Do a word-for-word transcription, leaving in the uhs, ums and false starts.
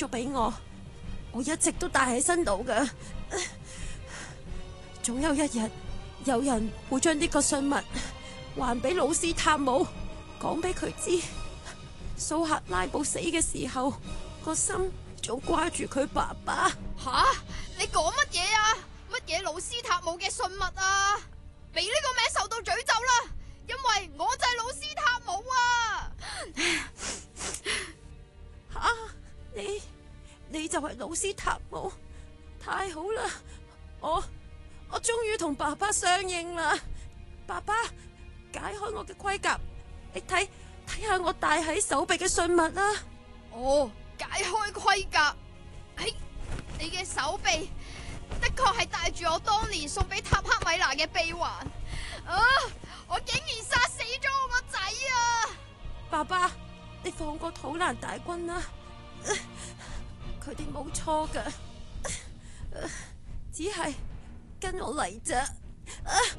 咗俾我，我一直都帶喺身度㗎。總有一日，有人會將呢個信物還俾老斯塔姆，講俾佢知，蘇克拉布死嘅時候，個心仲掛住佢爸爸。 吓？你講乜嘢啊？乜嘢老斯塔姆嘅信物啊？俾呢個名受到詛咒啦！因為我就係老斯塔姆啊！ 吓、啊，你你就係老斯塔姆，太好啦！我我終於同爸爸相認啦！爸爸，解開我嘅盔甲，你睇睇下我戴喺手臂嘅信物啦！ 哦，解開盔甲，哎，你嘅手臂的確係帶住我當年送俾塔克米娜嘅臂環。啊！我竟然殺死咗我個仔啊！ 爸爸，你放過土蘭大軍啦，佢哋冇錯噶，只係跟我嚟咋。啊